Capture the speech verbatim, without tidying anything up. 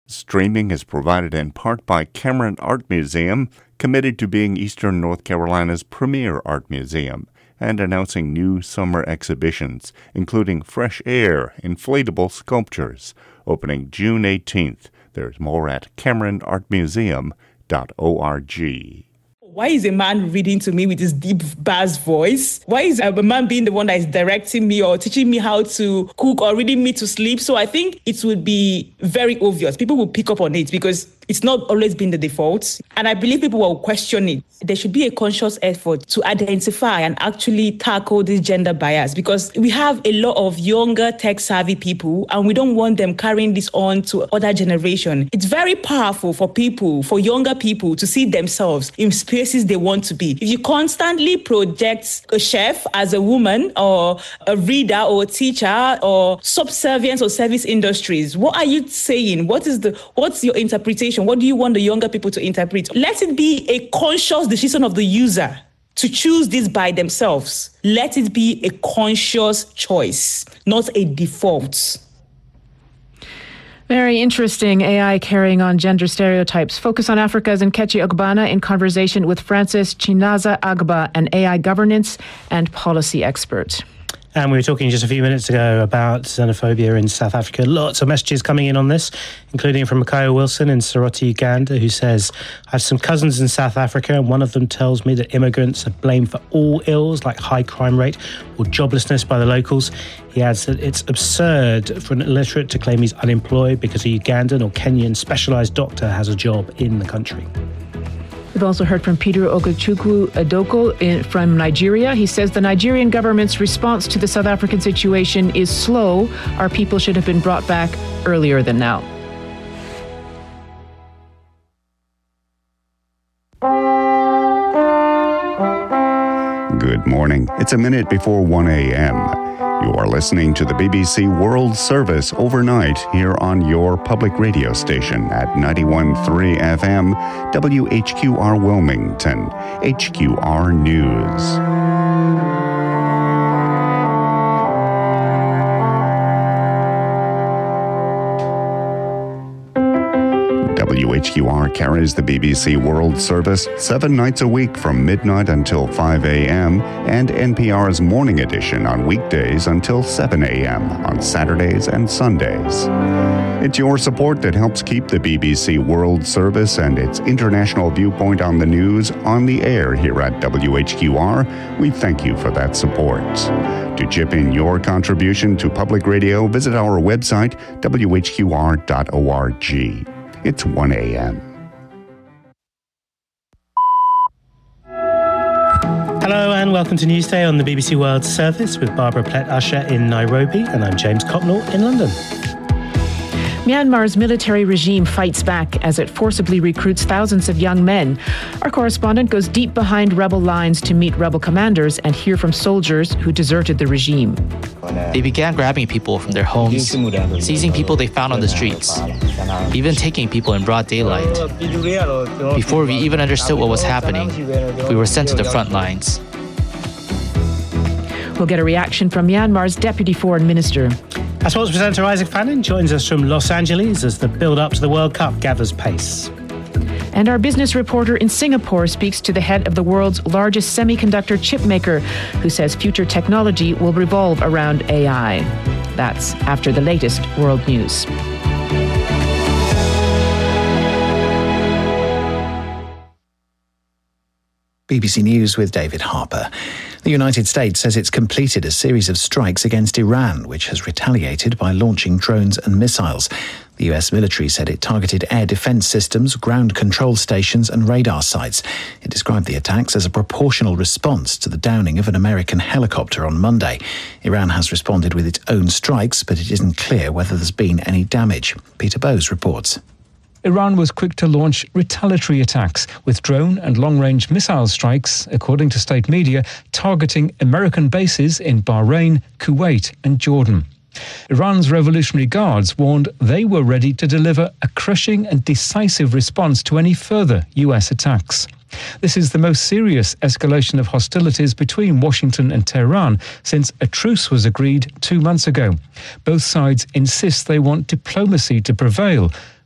Streaming is provided in part by Cameron Art Museum, committed to being Eastern North Carolina's premier art museum, and announcing new summer exhibitions, including Fresh Air Inflatable Sculptures, opening June eighteenth. There's more at cameron art museum dot org. Why is a man reading to me with his deep bass voice? Why is a man being the one that is directing me or teaching me how to cook or reading me to sleep? So I think it would be very obvious. People will pick up on it because it's not always been the default. And I believe people will question it. There should be a conscious effort to identify and actually tackle this gender bias, because we have a lot of younger tech-savvy people and we don't want them carrying this on to other generation. It's very powerful for people, for younger people, to see themselves in spaces they want to be. If you constantly project a chef as a woman or a reader or a teacher or subservience or service industries, what are you saying? What is the, what's your interpretation? What do you want the younger people to interpret? Let it be a conscious decision of the user to choose this by themselves. Let it be a conscious choice, not a default. Very interesting. A I carrying on gender stereotypes. Focus on Africa's Nkechi Ogbana in conversation with Francis Chinaza Agba, an A I governance and policy expert. And we were talking just a few minutes ago about xenophobia in South Africa. Lots of messages coming in on this, including from Micaiah Wilson in Soroti, Uganda, who says, I have some cousins in South Africa, and one of them tells me that immigrants are blamed for all ills like high crime rate or joblessness by the locals. He adds that it's absurd for an illiterate to claim he's unemployed because a Ugandan or Kenyan specialised doctor has a job in the country. We've also heard from Peter Ogachukwu Adoko in, from Nigeria. He says the Nigerian government's response to the South African situation is slow. Our people should have been brought back earlier than now. Good morning. It's a minute before one a.m. You are listening to the B B C World Service overnight here on your public radio station at ninety-one point three F M, W H Q R Wilmington, H Q R News. W H Q R carries the B B C World Service seven nights a week from midnight until five a.m. and N P R's morning edition on weekdays until seven a.m. on Saturdays and Sundays. It's your support that helps keep the B B C World Service and its international viewpoint on the news on the air here at W H Q R. We thank you for that support. To chip in your contribution to public radio, visit our website, w h q r dot org. It's one a.m. Hello and welcome to Newsday on the B B C World Service with Barbara Plett-Usher in Nairobi, and I'm James Copnall in London. Myanmar's military regime fights back as it forcibly recruits thousands of young men. Our correspondent goes deep behind rebel lines to meet rebel commanders and hear from soldiers who deserted the regime. They began grabbing people from their homes, seizing people they found on the streets, even taking people in broad daylight. Before we even understood what was happening, we were sent to the front lines. We'll get a reaction from Myanmar's Deputy Foreign Minister. Our sports presenter Isaac Fannin joins us from Los Angeles as the build-up to the World Cup gathers pace. And our business reporter in Singapore speaks to the head of the world's largest semiconductor chip maker, who says future technology will revolve around A I. That's after the latest world news. B B C News with David Harper. The United States says it's completed a series of strikes against Iran, which has retaliated by launching drones and missiles. The U S military said it targeted air defense systems, ground control stations and radar sites. It described the attacks as a proportional response to the downing of an American helicopter on Monday. Iran has responded with its own strikes, but it isn't clear whether there's been any damage. Peter Bowes reports. Iran was quick to launch retaliatory attacks with drone and long-range missile strikes, according to state media, targeting American bases in Bahrain, Kuwait and Jordan. Iran's Revolutionary Guards warned they were ready to deliver a crushing and decisive response to any further U S attacks. This is the most serious escalation of hostilities between Washington and Tehran since a truce was agreed two months ago. Both sides insist they want diplomacy to prevail,